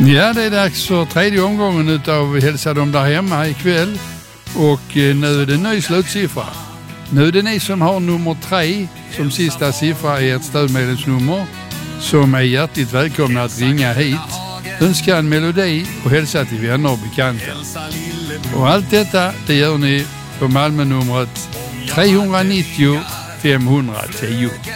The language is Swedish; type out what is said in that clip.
Ja, det är dags för tredje omgången utav Hälsa dem där hemma ikväll. Och nu är det ny slutsiffra. Nu är det ni som har nummer 3 som sista siffra i ert stödmedlemsnummer som är hjärtligt välkomna att ringa hit, önska en melodi och hälsa till vänner och bekanta. Och allt detta, det gör ni på Malmö-numret 390 510.